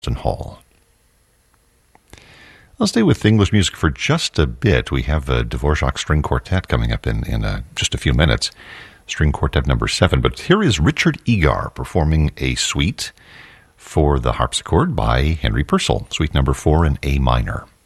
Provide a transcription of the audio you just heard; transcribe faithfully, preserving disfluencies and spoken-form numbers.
Hall. I'll stay with English music for just a bit. We have a Dvorak String Quartet coming up in, in uh, just a few minutes. String Quartet number seven. But here is Richard Egar performing a suite for the harpsichord by Henry Purcell, suite number four in A minor.